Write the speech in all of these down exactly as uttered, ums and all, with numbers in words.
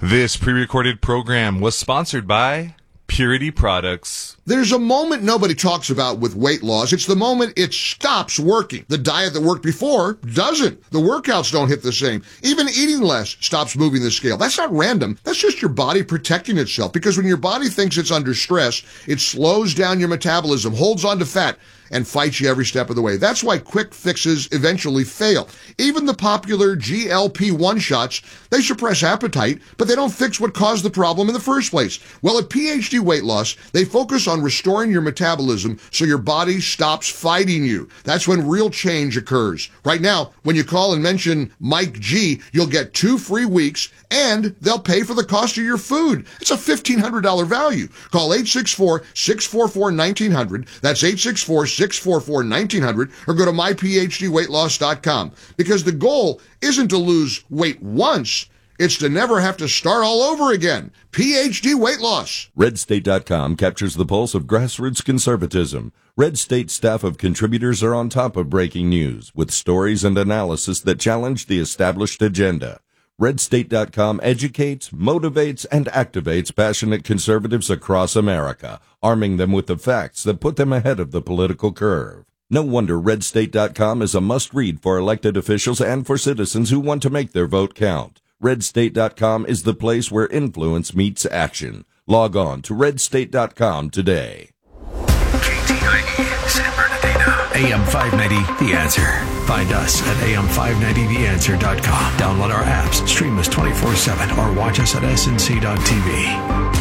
This pre-recorded program was sponsored by Purity Products. There's a moment nobody talks about with weight loss. It's the moment it stops working. The diet that worked before doesn't. The workouts don't hit the same. Even eating less stops moving the scale. That's not random. That's just your body protecting itself. Because when your body thinks it's under stress, it slows down your metabolism, holds on to fat, and fights you every step of the way. That's why quick fixes eventually fail. Even the popular G L P one shots, they suppress appetite, but they don't fix what caused the problem in the first place. Well, at P H D Weight Loss, they focus on restoring your metabolism so your body stops fighting you. That's when real change occurs. Right now, when you call and mention Mike G, you'll get two free weeks, and they'll pay for the cost of your food. It's a fifteen hundred dollars value. Call eight six four, six four four, one nine zero zero. That's eight six four, six four four, one nine zero zero, or go to my p h d weight loss dot com. Because the goal isn't to lose weight once, it's to never have to start all over again. P H D Weight Loss. red state dot com captures the pulse of grassroots conservatism. Red State staff of contributors are on top of breaking news with stories and analysis that challenge the established agenda. red state dot com educates, motivates, and activates passionate conservatives across America, arming them with the facts that put them ahead of the political curve. No wonder red state dot com is a must-read for elected officials and for citizens who want to make their vote count. red state dot com is the place where influence meets action. Log on to red state dot com today. K T I E, San Bernardino. A M five ninety, The Answer. Find us at A M five ninety the answer dot com. Download our apps, stream us twenty-four seven, or watch us at S N C dot T V.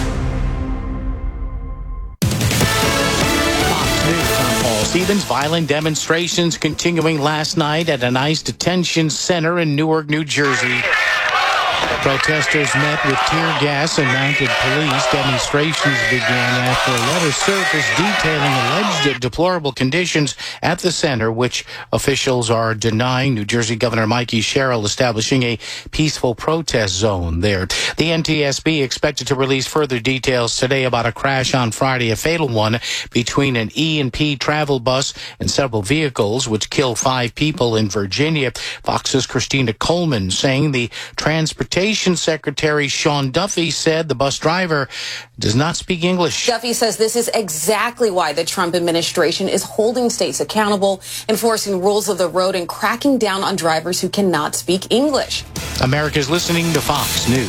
Paul Stevens, violent demonstrations continuing last night at an ICE detention center in Newark, New Jersey. Protesters met with tear gas and mounted police. Demonstrations began after a letter surfaced detailing alleged deplorable conditions at the center, which officials are denying. New Jersey Governor Mikey Sherrill establishing a peaceful protest zone there. The N T S B expected to release further details today about a crash on Friday, a fatal one between an E and P travel bus and several vehicles, which killed five people in Virginia. Fox's Christina Coleman saying the transportation Secretary Sean Duffy said the bus driver does not speak English. Duffy says this is exactly why the Trump administration is holding states accountable, enforcing rules of the road, and cracking down on drivers who cannot speak English. America's listening to Fox News.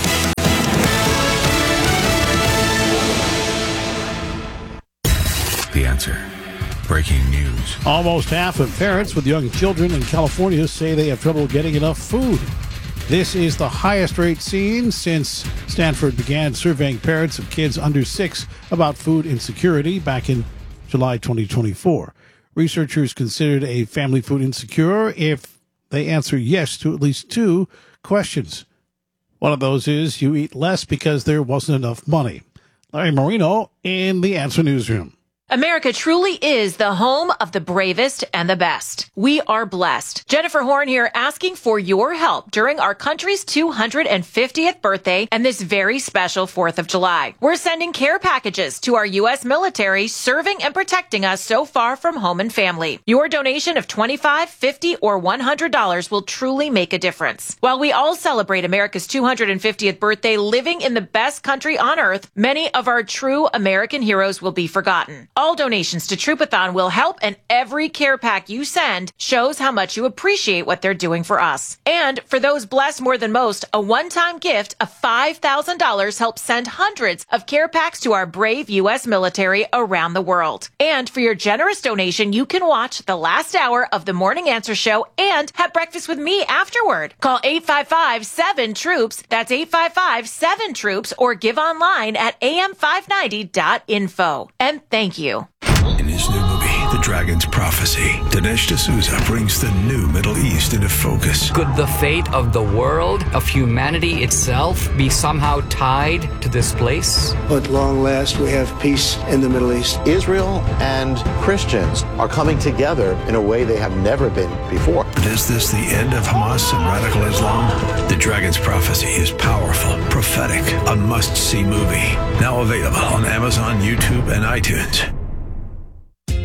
The Answer. Breaking news. Almost half of parents with young children in California say they have trouble getting enough food. This is the highest rate seen since Stanford began surveying parents of kids under six about food insecurity back in July twenty twenty-four. Researchers considered a family food insecure if they answer yes to at least two questions. One of those is you eat less because there wasn't enough money. Larry Marino in the Answer Newsroom. America truly is the home of the bravest and the best. We are blessed. Jennifer Horn here asking for your help during our country's two hundred fiftieth birthday and this very special fourth of July. We're sending care packages to our U S military serving and protecting us so far from home and family. Your donation of twenty-five dollars, fifty dollars, or one hundred dollars will truly make a difference. While we all celebrate America's two hundred fiftieth birthday living in the best country on earth, many of our true American heroes will be forgotten. All donations to Troopathon will help, and every care pack you send shows how much you appreciate what they're doing for us. And for those blessed more than most, a one-time gift of five thousand dollars helps send hundreds of care packs to our brave U S military around the world. And for your generous donation, you can watch the last hour of the Morning Answer Show and have breakfast with me afterward. Call eight five five, seven, troops. That's eight five five, seven, troops, or give online at A M five ninety dot info. And thank you. In his new movie, The Dragon's Prophecy, Dinesh D'Souza brings the new Middle East into focus. Could the fate of the world, of humanity itself, be somehow tied to this place? At long last, we have peace in the Middle East. Israel and Christians are coming together in a way they have never been before. But is this the end of Hamas and radical Islam? The Dragon's Prophecy is powerful, prophetic, a must-see movie. Now available on Amazon, YouTube, and iTunes.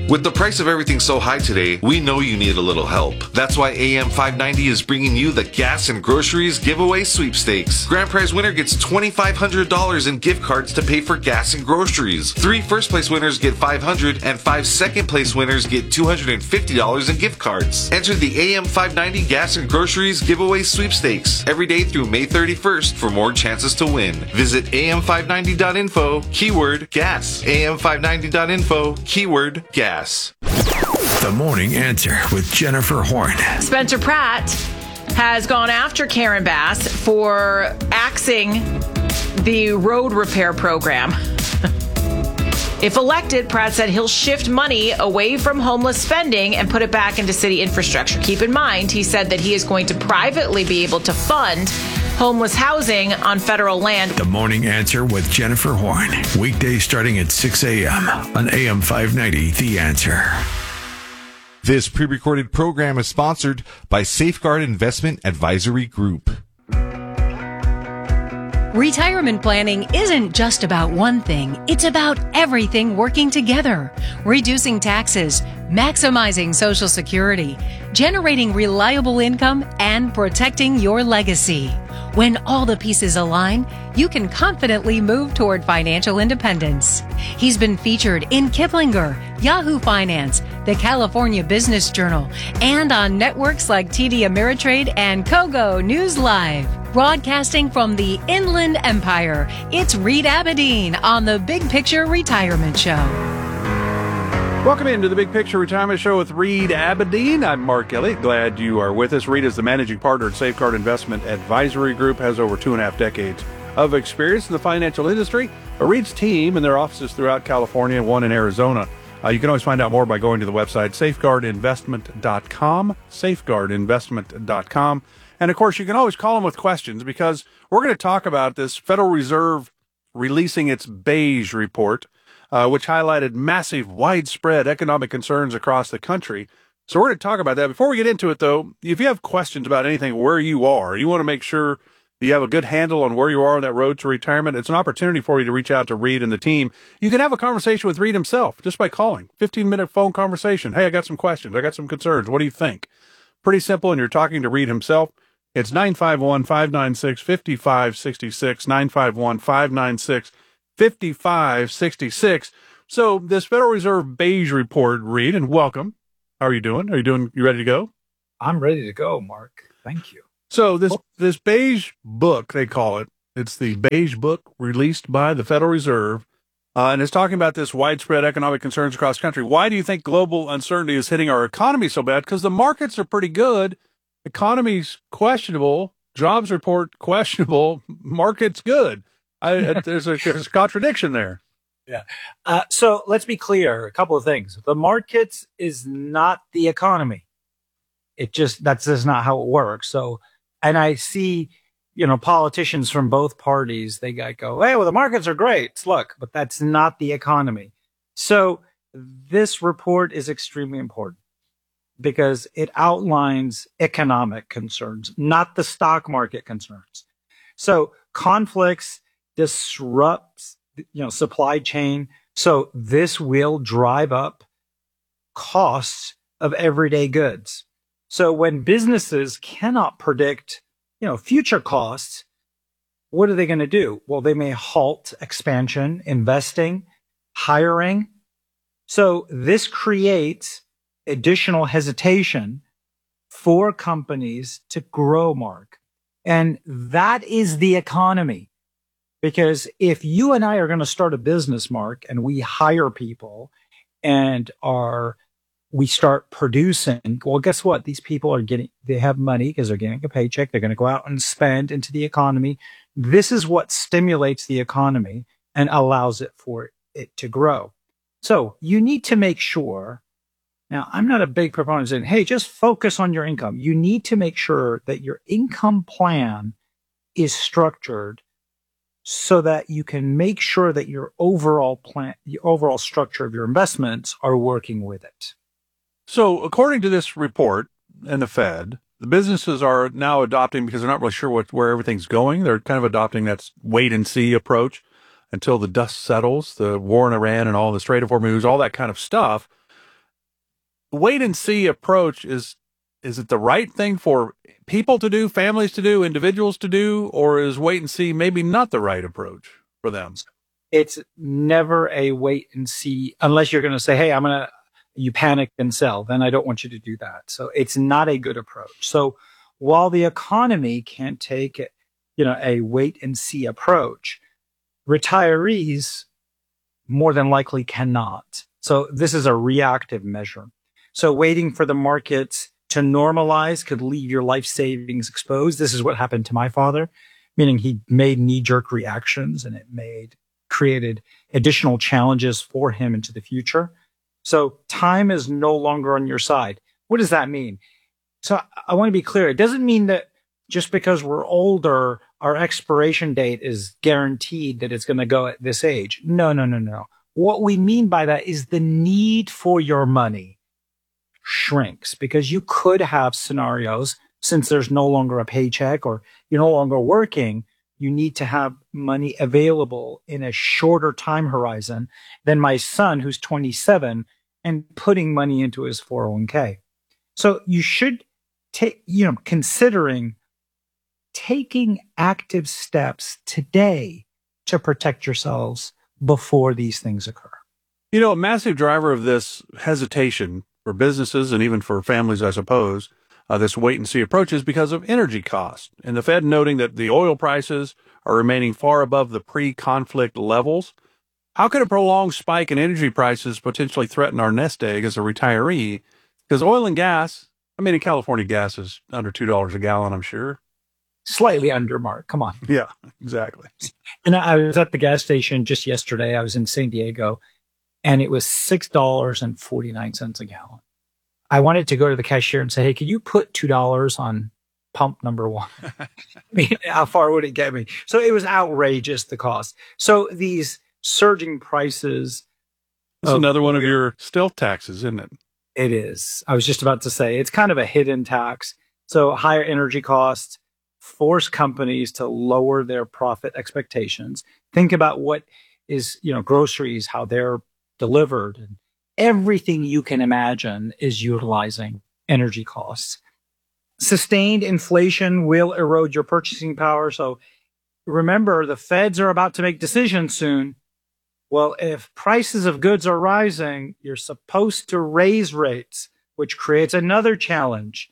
With the price of everything so high today, we know you need a little help. That's why A M five ninety is bringing you the Gas and Groceries Giveaway Sweepstakes. Grand prize winner gets twenty-five hundred dollars in gift cards to pay for gas and groceries. Three first place winners get five hundred dollars and five second place winners get two hundred fifty dollars in gift cards. Enter the A M five ninety Gas and Groceries Giveaway Sweepstakes every day through May thirty-first for more chances to win. Visit A M five ninety dot info, keyword gas. A M five ninety dot info, keyword gas. The Morning Answer with Jennifer Horn. Spencer Pratt has gone after Karen Bass for axing the road repair program. If elected, Pratt said he'll shift money away from homeless spending and put it back into city infrastructure. Keep in mind, he said that he is going to privately be able to fund homeless housing on federal land. The Morning Answer with Jennifer Horn. Weekdays starting at six a.m. on A M five ninety, The Answer. This pre-recorded program is sponsored by Safeguard Investment Advisory Group. Retirement planning isn't just about one thing. It's about everything working together. Reducing taxes, maximizing Social Security, generating reliable income, and protecting your legacy. When all the pieces align, you can confidently move toward financial independence. He's been featured in Kiplinger, Yahoo Finance, the California Business Journal, and on networks like T D Ameritrade and Kogo News Live. Broadcasting from the Inland Empire, it's Reed Abedin on the Big Picture Retirement Show. Welcome into the Big Picture Retirement Show with Reed Abedin. I'm Mark Elliott. Glad you are with us. Reed is the managing partner at Safeguard Investment Advisory Group, has over two and a half decades of experience in the financial industry. Reed's team and their offices throughout California and one in Arizona. Uh, you can always find out more by going to the website safeguard investment dot com, safeguard investment dot com. And, of course, you can always call them with questions because we're going to talk about this Federal Reserve releasing its beige report, uh, which highlighted massive, widespread economic concerns across the country. So we're going to talk about that. Before we get into it, though, if you have questions about anything where you are, you want to make sure you have a good handle on where you are on that road to retirement, it's an opportunity for you to reach out to Reed and the team. You can have a conversation with Reed himself just by calling. fifteen-minute phone conversation. Hey, I got some questions. I got some concerns. What do you think? Pretty simple, and you're talking to Reed himself. It's nine five one, five nine six, five five six six, nine five one, five nine six, five five six six. So this Federal Reserve beige report, Reed, and welcome. How are you doing? Are you doing? You ready to go? I'm ready to go, Mark. Thank you. So this this beige book, they call it, it's the beige book released by the Federal Reserve, uh, and it's talking about this widespread economic concerns across the country. Why do you think global uncertainty is hitting our economy so bad? Because the markets are pretty good. Economy's questionable, jobs report questionable, market's good. I, there's, a, there's a contradiction there. Yeah. Uh, so let's be clear. A couple of things. The markets is not the economy. It just, that's just not how it works. So, and I see, you know, politicians from both parties, they go, hey, well, the markets are great. Look, but that's not the economy. So this report is extremely important, because it outlines economic concerns, not the stock market concerns. So conflicts disrupts, you know, supply chain. So this will drive up costs of everyday goods. So when businesses cannot predict, you know, future costs, what are they going to do? Well, they may halt expansion, investing, hiring. So this creates additional hesitation for companies to grow, Mark. And that is the economy. Because if you and I are going to start a business, Mark, and we hire people and are, we start producing, well, guess what? These people are getting, they have money because they're getting a paycheck. They're going to go out and spend into the economy. This is what stimulates the economy and allows it for it to grow. So you need to make sure. Now, I'm not a big proponent of saying, hey, just focus on your income. You need to make sure that your income plan is structured so that you can make sure that your overall plan, the overall structure of your investments are working with it. So according to this report and the Fed, the businesses are now adopting, because they're not really sure what, where everything's going, they're kind of adopting that wait and see approach until the dust settles, the war in Iran and all the Strait of Hormuz, all that kind of stuff. wait and see approach is, is it the right thing for people to do, families to do, individuals to do, or is wait and see maybe not the right approach for them? It's never a wait and see unless you're going to say, hey, I'm going to, you panic and sell. Then I don't want you to do that. So it's not a good approach. So while the economy can take, you know, a wait and see approach, retirees more than likely cannot. So this is a reactive measure. So waiting for the markets to normalize could leave your life savings exposed. This is what happened to my father, meaning he made knee-jerk reactions and it made created additional challenges for him into the future. So time is no longer on your side. What does that mean? So I want to be clear. It doesn't mean that just because we're older, our expiration date is guaranteed that it's going to go at this age. No, no, no, no. What we mean by that is the need for your money shrinks, because you could have scenarios, since there's no longer a paycheck or you're no longer working, you need to have money available in a shorter time horizon than my son, who's twenty-seven, and putting money into his four oh one k. So you should take, you know, considering taking active steps today to protect yourselves before these things occur. You know, a massive driver of this hesitation for businesses and even for families, I suppose, Uh, this wait and see approach is because of energy costs, and the Fed noting that the oil prices are remaining far above the pre-conflict levels. How could a prolonged spike in energy prices potentially threaten our nest egg as a retiree? Because oil and gas, I mean, in California, gas is under two dollars a gallon, I'm sure. Slightly under, Mark. Come on. Yeah, exactly. And I was at the gas station just yesterday. I was in San Diego, and it was six dollars and forty-nine cents a gallon. I wanted to go to the cashier and say, hey, could you put two dollars on pump number one? I mean, how far would it get me? So it was outrageous, the cost. So these surging prices. That's another one of your stealth taxes, isn't it? It is. I was just about to say, it's kind of a hidden tax. So higher energy costs force companies to lower their profit expectations. Think about what is, you know, groceries, how they're delivered, and everything you can imagine is utilizing energy costs. Sustained inflation will erode your purchasing power. So remember, the feds are about to make decisions soon. Well, if prices of goods are rising, you're supposed to raise rates, which creates another challenge.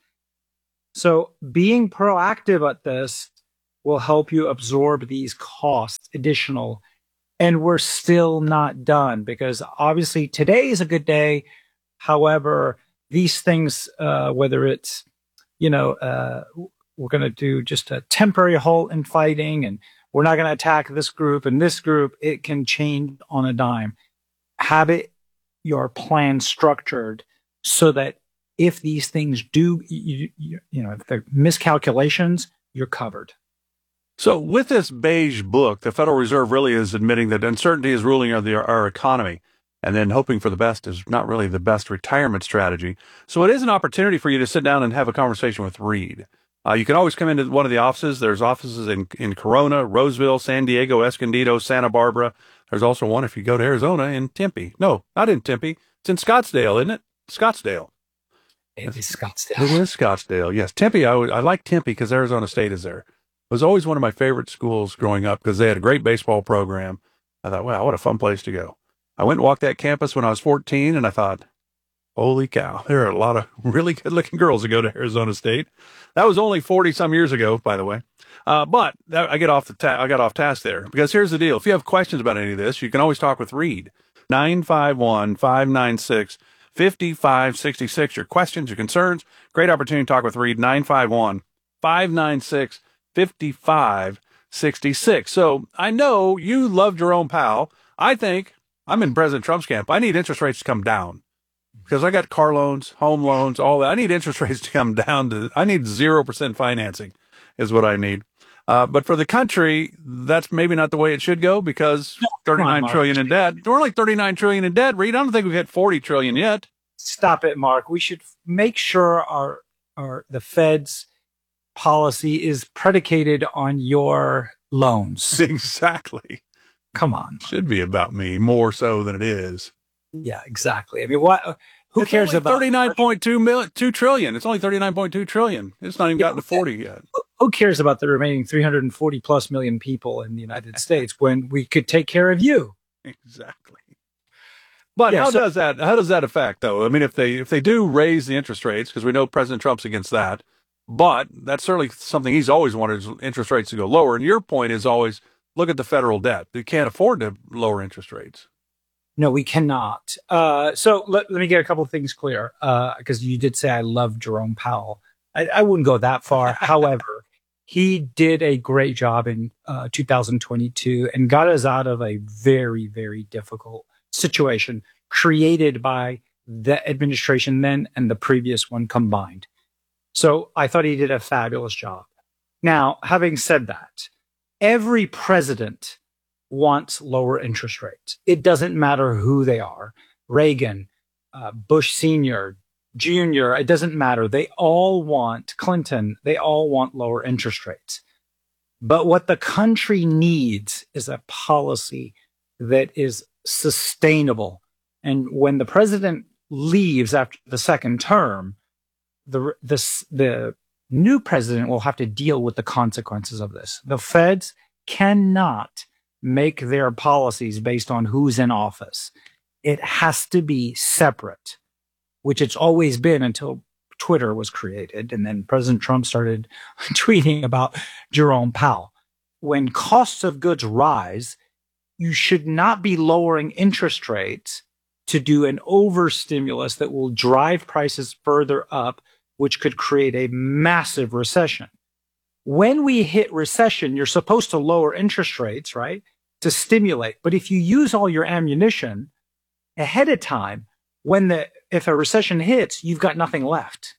So being proactive at this will help you absorb these costs, additional. And we're still not done, because obviously today is a good day. However, these things, uh, whether it's, you know, uh, we're going to do just a temporary halt in fighting and we're not going to attack this group and this group, it can change on a dime. Have it, your plan structured so that if these things do, you, you, you know, if they're miscalculations, you're covered. So with this beige book, the Federal Reserve really is admitting that uncertainty is ruling our, the, our economy, and then hoping for the best is not really the best retirement strategy. So it is an opportunity for you to sit down and have a conversation with Reed. Uh, you can always come into one of the offices. There's offices in, in Corona, Roseville, San Diego, Escondido, Santa Barbara. There's also one if you go to Arizona in Tempe. No, not in Tempe. It's in Scottsdale, isn't it? Scottsdale. It is Scottsdale. It is Scottsdale. Yes. Tempe. I, would, I like Tempe because Arizona State is there. It was always one of my favorite schools growing up because they had a great baseball program. I thought, wow, what a fun place to go. I went and walked that campus when I was fourteen, and I thought, holy cow, there are a lot of really good-looking girls that go to Arizona State. That was only forty-some years ago, by the way. Uh, but that, I get off the ta- I got off task there, because here's the deal. If you have questions about any of this, you can always talk with Reed. nine five one, five nine six, five five six six. Your questions, your concerns, great opportunity to talk with Reed. nine five one, five nine six, fifty-five sixty-six. So I know you love Jerome Powell. I think I'm in President Trump's camp. I need interest rates to come down because I got car loans, home loans, all that. I need interest rates to come down to, I need zero percent financing is what I need. Uh, but for the country, that's maybe not the way it should go, because thirty-nine on, trillion in debt. We're only thirty-nine trillion in debt, Reed. I don't think we've hit forty trillion yet. Stop it, Mark. We should make sure our, our, the Fed's policy is predicated on your loans. Exactly. Come on. Should be about me more so than it is. Yeah, exactly. I mean, what, Who it's cares only about thirty-nine point two million, two trillion? It's only thirty-nine point two trillion. It's not even Yeah, gotten to forty yet. Who cares about the remaining three hundred forty plus million people in the United States when we could take care of you? Exactly. But Yeah, how so- does that how does that affect though? I mean, if they if they do raise the interest rates, because we know President Trump's against that, but that's certainly something he's always wanted, is interest rates to go lower. And your point is always look at the federal debt. They can't afford to lower interest rates. No, we cannot. Uh, so let, let me get a couple of things clear, because you did say I love Jerome Powell. I, I wouldn't go that far. However, he did a great job in uh, two thousand twenty-two and got us out of a very, very difficult situation created by the administration then and the previous one combined. So I thought he did a fabulous job. Now, having said that, every president wants lower interest rates. It doesn't matter who they are. Reagan, uh, Bush Senior, Junior, it doesn't matter. They all want, Clinton, they all want lower interest rates. But what the country needs is a policy that is sustainable. And when the president leaves after the second term, the, the, the new president will have to deal with the consequences of this. The feds cannot make their policies based on who's in office. It has to be separate, which it's always been until Twitter was created. And then President Trump started tweeting about Jerome Powell. When costs of goods rise, you should not be lowering interest rates to do an overstimulus that will drive prices further up, which could create a massive recession. When we hit recession, you're supposed to lower interest rates, right, to stimulate. But if you use all your ammunition ahead of time, when the if a recession hits, you've got nothing left.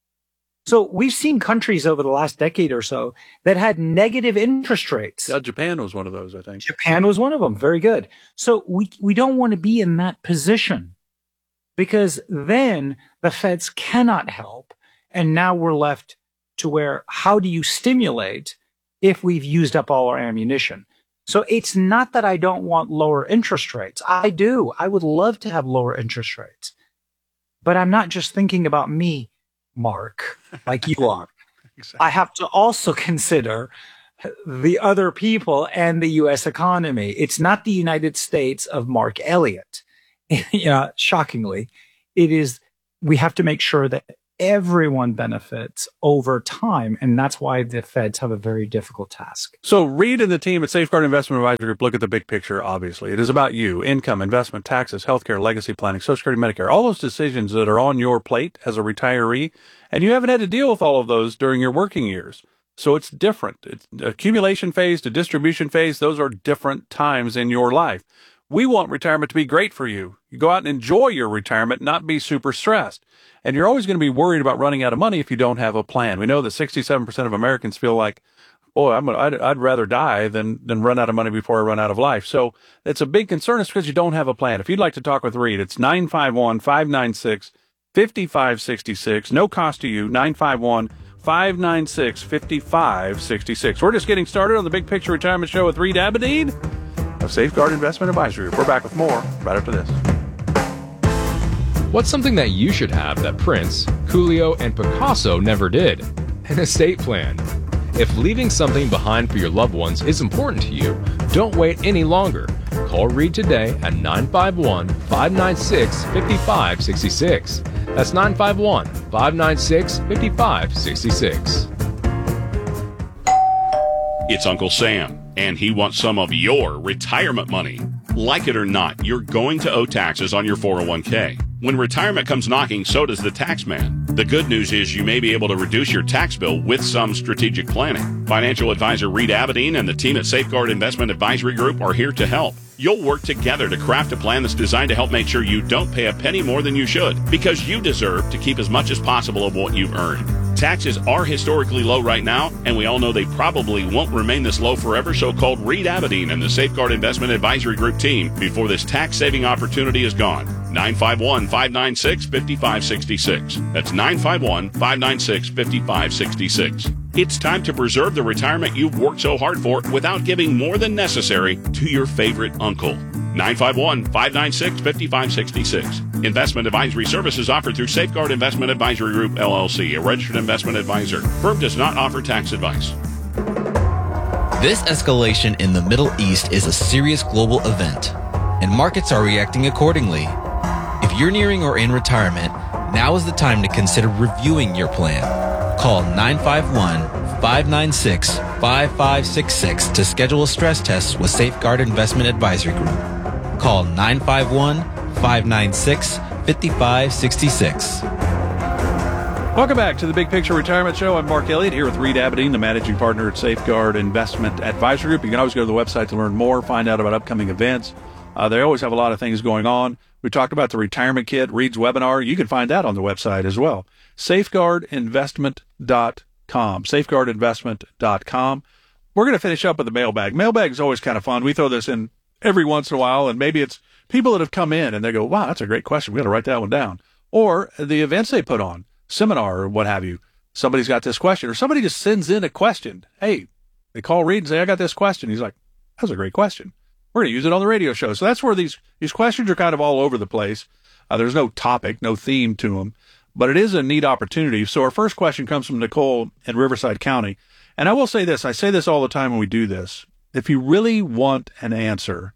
So we've seen countries over the last decade or so that had negative interest rates. Yeah, Japan was one of those, I think. Japan was one of them. Very good. So we, we don't want to be in that position, because then the feds cannot help. And now we're left to where, how do you stimulate if we've used up all our ammunition? So it's not that I don't want lower interest rates. I do. I would love to have lower interest rates. But I'm not just thinking about me, Mark, like you are. Exactly. I have to also consider the other people and the U S economy. It's not the United States of Mark Elliott. You know, shockingly, it is, we have to make sure that everyone benefits over time. And that's why the feds have a very difficult task. So Reed and the team at Safeguard Investment Advisory Group look at the big picture, obviously. It is about you, income, investment, taxes, healthcare, legacy planning, Social Security, Medicare, all those decisions that are on your plate as a retiree. And you haven't had to deal with all of those during your working years. So it's different. It's accumulation phase to distribution phase. Those are different times in your life. We want retirement to be great for you. You go out and enjoy your retirement, not be super stressed. And you're always going to be worried about running out of money if you don't have a plan. We know that sixty-seven percent of Americans feel like, boy, I'm gonna, I'd, I'd rather die than, than run out of money before I run out of life. So it's a big concern. It's because you don't have a plan. If you'd like to talk with Reed, it's nine five one, five nine six, five five six six. No cost to you, nine five one, five nine six, five five six six. We're just getting started on the Big Picture Retirement Show with Reed Abedin of Safeguard Investment Advisory Group. We're back with more right after this. What's something that you should have that Prince, Coolio, and Picasso never did? An estate plan. If leaving something behind for your loved ones is important to you, don't wait any longer. Call Reed today at nine five one, five nine six, five five six six. That's nine five one, five nine six, five five six six. It's Uncle Sam, and he wants some of your retirement money. Like it or not, you're going to owe taxes on your four oh one k. When retirement comes knocking, so does the tax man. The good news is you may be able to reduce your tax bill with some strategic planning. Financial advisor Reed Abedin and the team at Safeguard Investment Advisory Group are here to help. You'll work together to craft a plan that's designed to help make sure you don't pay a penny more than you should, because you deserve to keep as much as possible of what you've earned. Taxes are historically low right now, and we all know they probably won't remain this low forever, so call Reed Abedin and the Safeguard Investment Advisory Group team before this tax-saving opportunity is gone. nine five one, five nine six, five five six six. That's nine five one, five nine six, five five six six. It's time to preserve the retirement you've worked so hard for without giving more than necessary to your favorite uncle. nine five one, five nine six, five five six six. Investment advisory services offered through Safeguard Investment Advisory Group, L L C, a registered investment advisor. Firm does not offer tax advice. This escalation in the Middle East is a serious global event, and markets are reacting accordingly. If you're nearing or in retirement, now is the time to consider reviewing your plan. Call nine five one, five nine six, five five six six to schedule a stress test with Safeguard Investment Advisory Group. Call nine five one, five nine six, five five six six. Welcome back to the Big Picture Retirement Show. I'm Mark Elliott here with Reed Aberdeen, the managing partner at Safeguard Investment Advisory Group. You can always go to the website to learn more, find out about upcoming events. Uh, they always have a lot of things going on. We talked about the Retirement Kit, Reed's webinar. You can find that on the website as well. safeguard investment dot com. safeguard investment dot com. We're going to finish up with the mailbag. Mailbag is always kind of fun. We throw this in every once in a while, and maybe it's people that have come in and they go, wow, that's a great question. We got to write that one down. Or the events they put on, seminar or what have you. Somebody's got this question, or somebody just sends in a question. Hey, they call Reed and say, I got this question. He's like, that's a great question. We're going to use it on the radio show. So that's where these, these questions are kind of all over the place. Uh, there's no topic, no theme to them, but it is a neat opportunity. So our first question comes from Nicole in Riverside County. And I will say this, I say this all the time when we do this. If you really want an answer,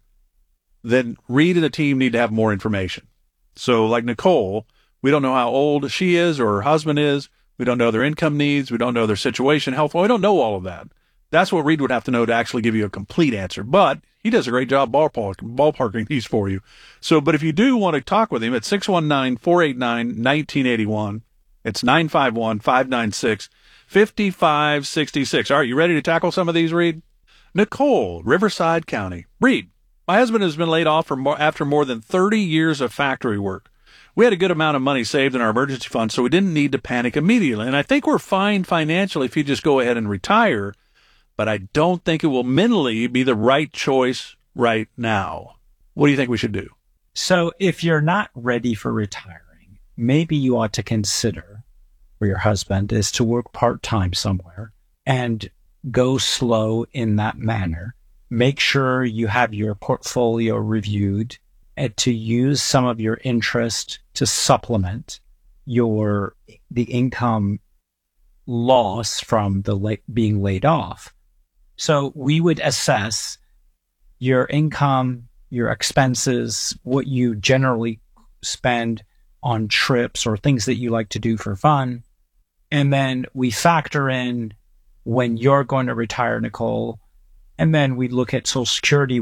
then Reed and the team need to have more information. So like Nicole, we don't know how old she is or her husband is. We don't know their income needs. We don't know their situation, health. We don't know all of that. That's what Reed would have to know to actually give you a complete answer. But he does a great job ballpark, ballparking these for you. So, but if you do want to talk with him at six one nine, four eight nine, one nine eight one, it's nine five one, five nine six, five five six six. All right, you ready to tackle some of these, Reed? Nicole, Riverside County. Reed, my husband has been laid off for more, after more than thirty years of factory work. We had a good amount of money saved in our emergency fund, so we didn't need to panic immediately. And I think we're fine financially if you just go ahead and retire, but I don't think it will mentally be the right choice right now. What do you think we should do? So if you're not ready for retiring, maybe you ought to consider, or your husband, is to work part-time somewhere and go slow in that manner. Make sure you have your portfolio reviewed and to use some of your interest to supplement your the income loss from the la- being laid off. So we would assess your income, your expenses, what you generally spend on trips or things that you like to do for fun. And then we factor in when you're going to retire, Nicole. And then we look at Social Security